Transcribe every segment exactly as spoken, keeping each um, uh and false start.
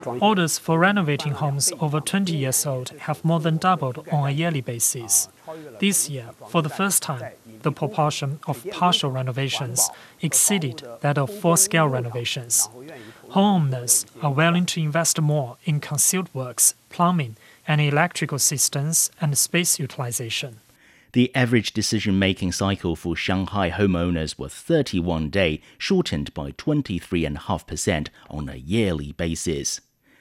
Orders for renovating homes over twenty years old have more than doubled on a yearly basis. This year, for the first time, the proportion of partial renovations exceeded that of full-scale renovations. Homeowners are willing to invest more in concealed works, plumbing, and electrical systems and space utilization. The average decision-making cycle for Shanghai homeowners was thirty-one days, shortened by twenty-three point five percent on a yearly basis.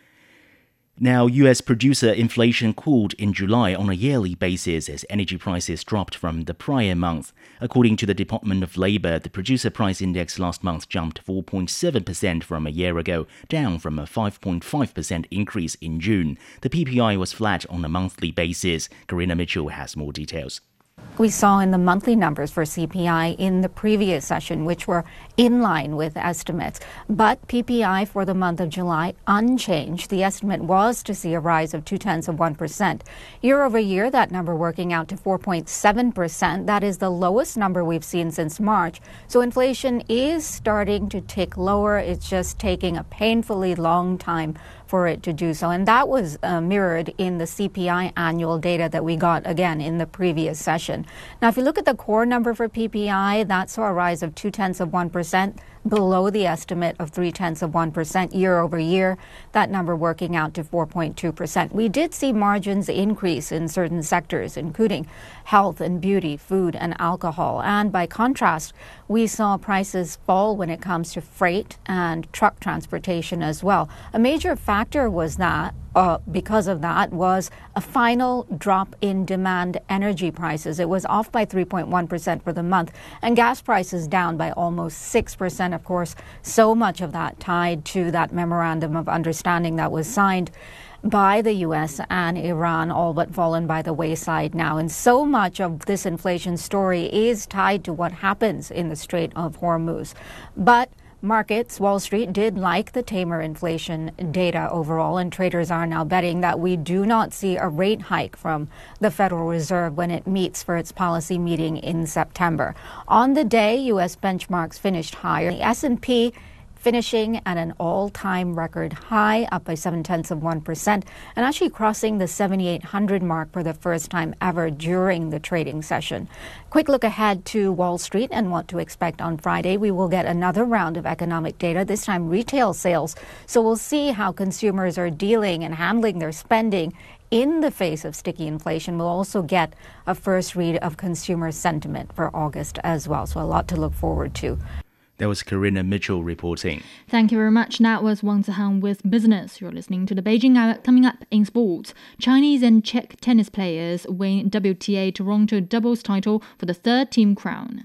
Now, U S producer inflation cooled in July on a yearly basis as energy prices dropped from the prior month. According to the Department of Labor, the producer price index last month jumped four point seven percent from a year ago, down from a five point five percent increase in June. The P P I was flat on a monthly basis. Karina Mitchell has more details. We saw in the monthly numbers for C P I in the previous session, which were in line with estimates. But P P I for the month of July unchanged. The estimate was to see a rise of two-tenths of one percent. Year over year, that number working out to four point seven percent. That is the lowest number we've seen since March. So inflation is starting to tick lower. It's just taking a painfully long time for it to do so. And that was uh, mirrored in the C P I annual data that we got again in the previous session. Now, if you look at the core number for P P I, that saw a rise of two-tenths of one percent, below the estimate of three-tenths of one percent year over year, that number working out to four point two percent. We did see margins increase in certain sectors, including health and beauty, food and alcohol. And by contrast, we saw prices fall when it comes to freight and truck transportation as well. A major factor was that Uh, because of that was a final drop in demand energy prices. It was off by three point one percent for the month, and gas prices down by almost six percent. Of course, so much of that tied to that memorandum of understanding that was signed by the U S and Iran, all but fallen by the wayside now. And so much of this inflation story is tied to what happens in the Strait of Hormuz. But markets, Wall Street, did like the tamer inflation data overall, and traders are now betting that we do not see a rate hike from the Federal Reserve when it meets for its policy meeting in September. On the day, U S benchmarks finished higher. The S and P finishing at an all-time record high, up by seven-tenths of one percent, and actually crossing the seventy-eight hundred mark for the first time ever during the trading session. Quick look ahead to Wall Street and what to expect on Friday. We will get another round of economic data, this time retail sales. So we'll see how consumers are dealing and handling their spending in the face of sticky inflation. We'll also get a first read of consumer sentiment for August as well. So a lot to look forward to. That was Karina Mitchell reporting. Thank you very much. That was Wang Zihang with Business. You're listening to the Beijing Hour. Coming up in sports, Chinese and Czech tennis players win W T A Toronto doubles title for the third team crown.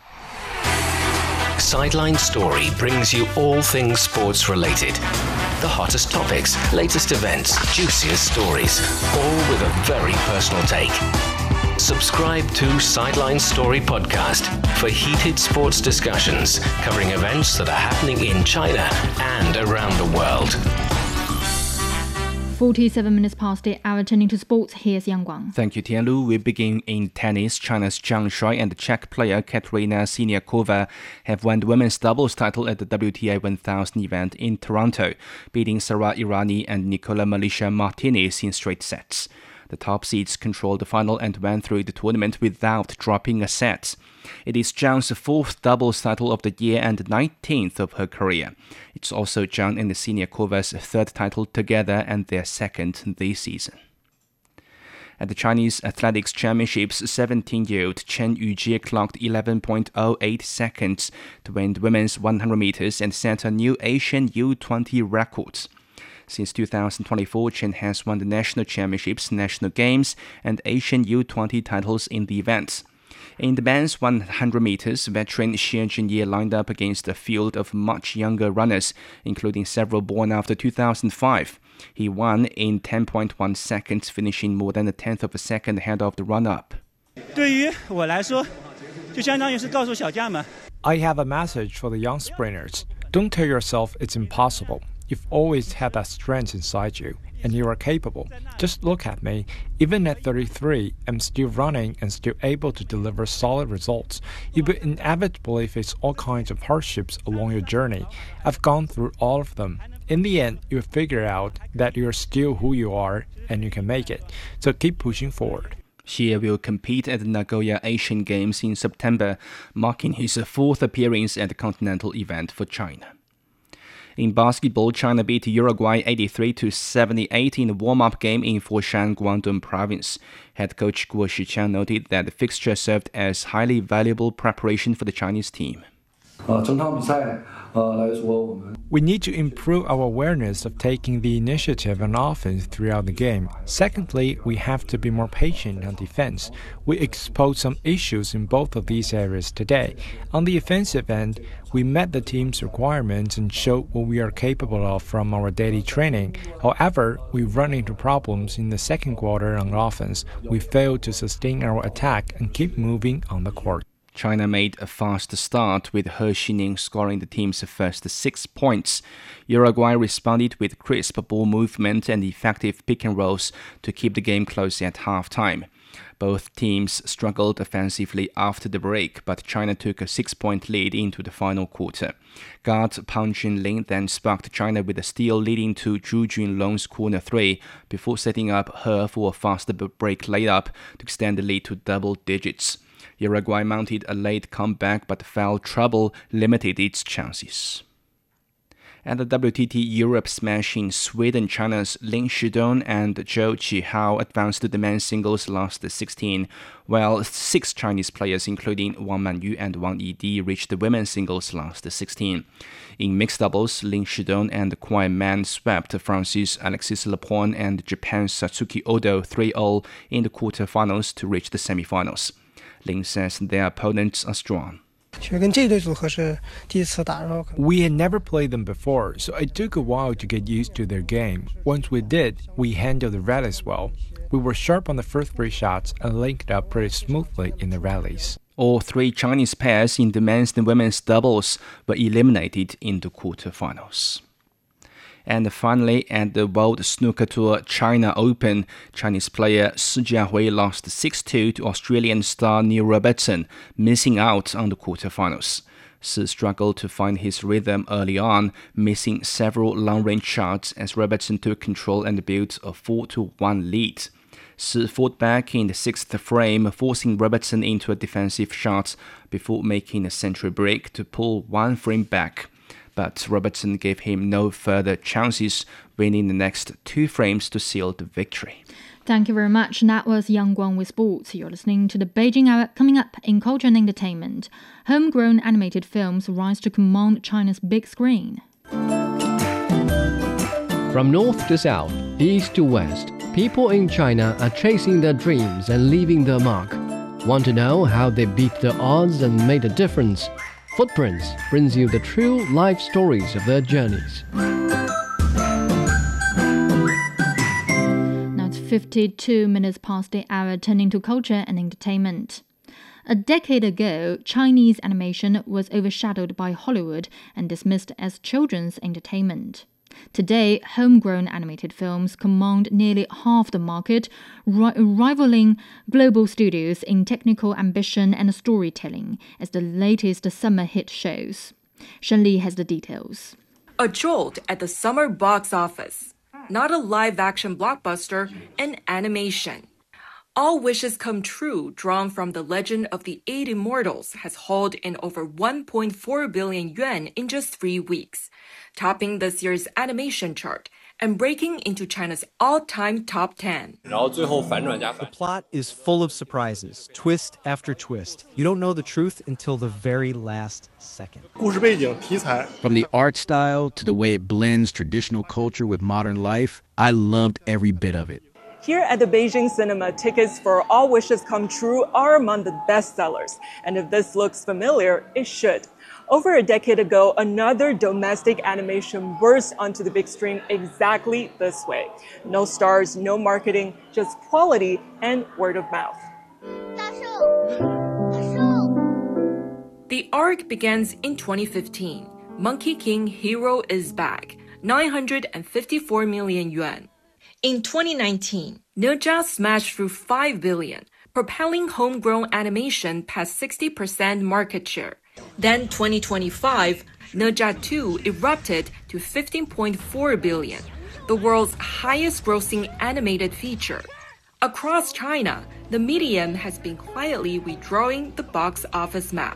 Sideline Story brings you all things sports related. The hottest topics, latest events, juiciest stories, all with a very personal take. Subscribe to Sideline Story Podcast for heated sports discussions covering events that are happening in China and around the world. forty-seven minutes past the hour, turning to sports. Here's Yang Guang. Thank you, Tianlu. We begin in tennis. China's Zhang Shuai and Czech player Katerina Siniakova have won the women's doubles title at the W T A one thousand event in Toronto, beating Sara Irani and Nicola Malisha Martinez in straight sets. The top seeds controlled the final and went through the tournament without dropping a set. It is Zhang's fourth doubles title of the year and nineteenth of her career. It's also Zhang and Siniakova's third title together and their second this season. At the Chinese Athletics Championships, seventeen-year-old Chen Yujie clocked eleven point oh eight seconds to win the women's one hundred meters and set a new Asian U twenty record. Since two thousand twenty-four, Chen has won the national championships, national games, and Asian U twenty titles in the events. In the men's one hundred meters, veteran Xie Zhenye lined up against a field of much younger runners, including several born after two thousand five. He won in ten point one seconds, finishing more than a tenth of a second ahead of the run-up. I have a message for the young sprinters. Don't tell yourself it's impossible. You've always had that strength inside you, and you are capable. Just look at me. Even at thirty-three, I'm still running and still able to deliver solid results. You will inevitably face all kinds of hardships along your journey. I've gone through all of them. In the end, you'll figure out that you're still who you are and you can make it. So keep pushing forward. Xie will compete at the Nagoya Asian Games in September, marking his fourth appearance at the continental event for China. In basketball, China beat Uruguay eighty-three to seventy-eight in the warm-up game in Foshan, Guangdong Province. Head coach Guo Shiqiang noted that the fixture served as highly valuable preparation for the Chinese team. We need to improve our awareness of taking the initiative on offense throughout the game. Secondly, we have to be more patient on defense. We exposed some issues in both of these areas today. On the offensive end, we met the team's requirements and showed what we are capable of from our daily training. However, we run into problems in the second quarter on offense. We failed to sustain our attack and keep moving on the court. China made a fast start, with He Xining scoring the team's first six points. Uruguay responded with crisp ball movement and effective pick and rolls to keep the game close at halftime. Both teams struggled offensively after the break, but China took a six-point lead into the final quarter. Guard Pang Junlin then sparked China with a steal, leading to Zhu Junlong's corner three, before setting up He for a fast break layup to extend the lead to double digits. Uruguay mounted a late comeback, but foul trouble limited its chances. At the W T T Europe Smash in Sweden, China's Lin Shidong and Zhou Qihao advanced to the men's singles last sixteen, while six Chinese players, including Wang Manyu and Wang Yidi, reached the women's singles last sixteen. In mixed doubles, Lin Shidong and Kuai Man swept France's Alexis Lepoin and Japan's Satsuki Odo three all in the quarterfinals to reach the semifinals. Lin says their opponents are strong. We had never played them before, so it took a while to get used to their game. Once we did, we handled the rallies well. We were sharp on the first three shots and linked up pretty smoothly in the rallies. All three Chinese pairs in the men's and women's doubles were eliminated in the quarterfinals. And finally, at the World Snooker Tour China Open, Chinese player Si Jiahui lost six two to Australian star Neil Robertson, missing out on the quarterfinals. Si struggled to find his rhythm early on, missing several long-range shots as Robertson took control and built a four to one lead. Si fought back in the sixth frame, forcing Robertson into a defensive shot before making a century break to pull one frame back. But Robertson gave him no further chances, winning the next two frames to seal the victory. Thank you very much. That was Yang Guang with sports. You're listening to the Beijing Hour. Coming up in culture and entertainment, homegrown animated films rise to command China's big screen. From north to south, east to west, people in China are chasing their dreams and leaving their mark. Want to know how they beat the odds and made a difference? Footprints brings you the true life stories of their journeys. Now it's fifty-two minutes past the hour, turning to culture and entertainment. A decade ago, Chinese animation was overshadowed by Hollywood and dismissed as children's entertainment. Today, homegrown animated films command nearly half the market, ri- rivaling global studios in technical ambition and storytelling, as the latest summer hit shows. Shen Li has the details. A jolt at the summer box office. Not a live-action blockbuster, an animation. All Wishes Come True, drawn from the legend of the Eight Immortals, has hauled in over one point four billion yuan in just three weeks, topping this year's animation chart and breaking into China's all-time top ten. The plot is full of surprises, twist after twist. You don't know the truth until the very last second. From the art style to the way it blends traditional culture with modern life, I loved every bit of it. Here at the Beijing Cinema, tickets for All Wishes Come True are among the best sellers. And if this looks familiar, it should. Over a decade ago, another domestic animation burst onto the big screen exactly this way. No stars, no marketing, just quality and word of mouth. The arc begins in twenty fifteen. Monkey King Hero is Back, nine hundred fifty-four million yuan. In twenty nineteen, Ne Zha smashed through five billion, propelling homegrown animation past sixty percent market share. Then twenty twenty-five, Ne Zha two erupted to fifteen point four billion, the world's highest grossing animated feature. Across China, the medium has been quietly redrawing the box office map.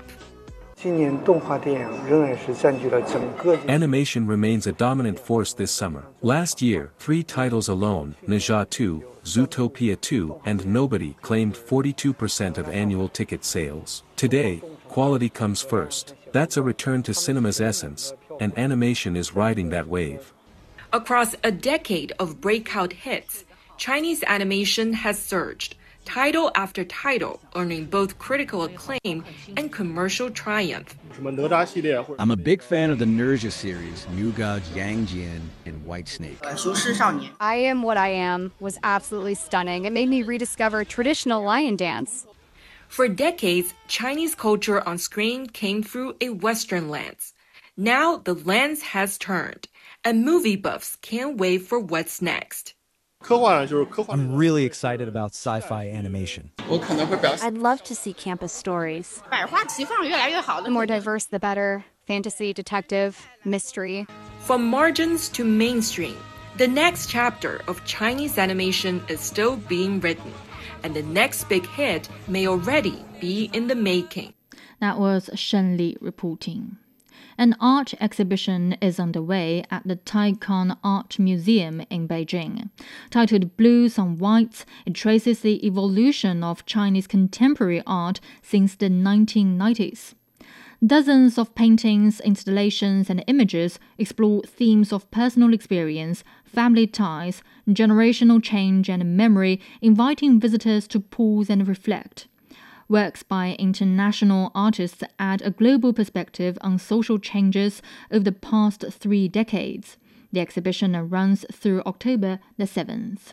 Animation remains a dominant force this summer. Last year, three titles alone, Ne Zha two, Zootopia two, and Nobody, claimed forty-two percent of annual ticket sales. Today, quality comes first. That's a return to cinema's essence, and animation is riding that wave. Across a decade of breakout hits, Chinese animation has surged, title after title, earning both critical acclaim and commercial triumph. I'm a big fan of the Ne Zha series, New Gods Yang Jian and White Snake. I Am What I Am was absolutely stunning. It made me rediscover traditional lion dance. For decades, Chinese culture on screen came through a Western lens. Now the lens has turned, and movie buffs can't wait for what's next. I'm really excited about sci-fi animation. I'd love to see campus stories. The more diverse, the better. Fantasy, detective, mystery. From margins to mainstream, the next chapter of Chinese animation is still being written, and the next big hit may already be in the making. That was Shen Li reporting. An art exhibition is underway at the Taikang Art Museum in Beijing. Titled Blues on Whites, it traces the evolution of Chinese contemporary art since the nineteen nineties. Dozens of paintings, installations, and images explore themes of personal experience, family ties, generational change, and memory, inviting visitors to pause and reflect. Works by international artists add a global perspective on social changes over the past three decades. The exhibition runs through October the seventh.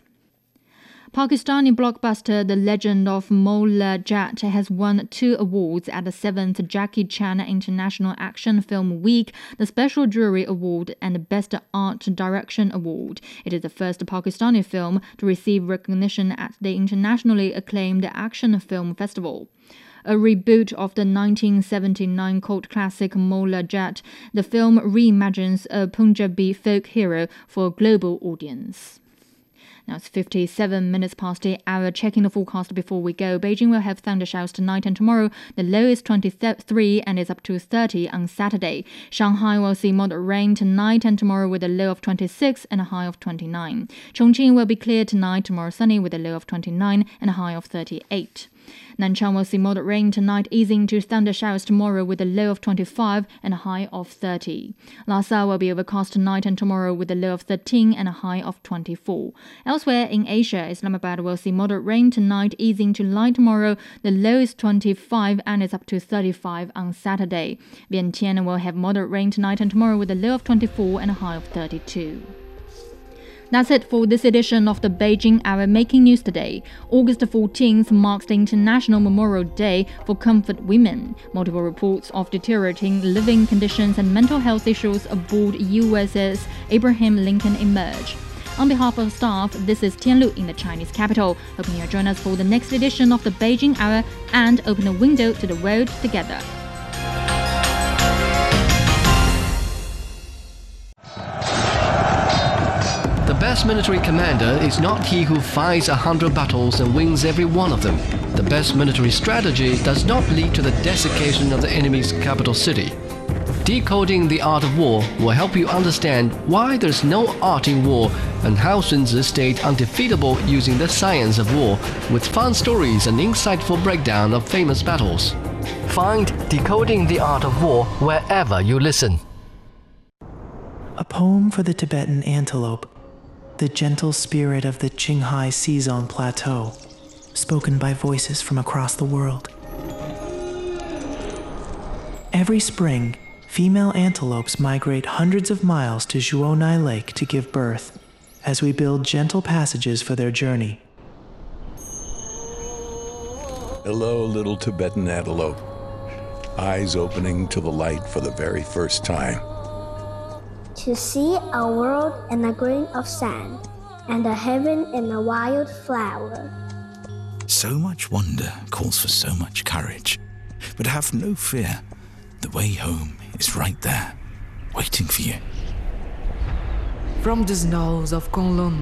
Pakistani blockbuster The Legend of Mola Jat has won two awards at the seventh Jackie Chan International Action Film Week, the Special Jury Award and the Best Art Direction Award. It is the first Pakistani film to receive recognition at the internationally acclaimed Action Film Festival. A reboot of the nineteen seventy-nine cult classic Mola Jat, the film reimagines a Punjabi folk hero for a global audience. Now it's fifty-seven minutes past the hour. Checking the forecast before we go. Beijing will have thunder showers tonight and tomorrow. The low is twenty-three and is up to thirty on Saturday. Shanghai will see moderate rain tonight and tomorrow with a low of twenty-six and a high of twenty-nine. Chongqing will be clear tonight, tomorrow sunny with a low of twenty-nine and a high of thirty-eight. Nanchang will see moderate rain tonight, easing to thunder showers tomorrow with a low of twenty-five and a high of thirty. Lhasa will be overcast tonight and tomorrow with a low of thirteen and a high of twenty-four. Elsewhere in Asia, Islamabad will see moderate rain tonight, easing to light tomorrow. The low is twenty-five and is up to thirty-five on Saturday. Vientiane will have moderate rain tonight and tomorrow with a low of twenty-four and a high of thirty-two. That's it for this edition of the Beijing Hour Making News today. August fourteenth marks the International Memorial Day for Comfort Women. Multiple reports of deteriorating living conditions and mental health issues aboard U S S Abraham Lincoln emerge. On behalf of staff, this is Tian Lu in the Chinese capital, hoping you'll join us for the next edition of the Beijing Hour and open a window to the world together. The best military commander is not he who fights a hundred battles and wins every one of them. The best military strategy does not lead to the desiccation of the enemy's capital city. Decoding the Art of War will help you understand why there's no art in war and how Sun Tzu stayed undefeatable using the science of war, with fun stories and insightful breakdown of famous battles. Find Decoding the Art of War wherever you listen. A poem for the Tibetan antelope, the gentle spirit of the Qinghai Seazong Plateau, spoken by voices from across the world. Every spring, female antelopes migrate hundreds of miles to Zhuonai Lake to give birth, as we build gentle passages for their journey. Hello, little Tibetan antelope, eyes opening to the light for the very first time. to see a world in a grain of sand, and a heaven in a wild flower. So much wonder calls for so much courage. But have no fear. The way home is right there, waiting for you. From the snows of Kowloon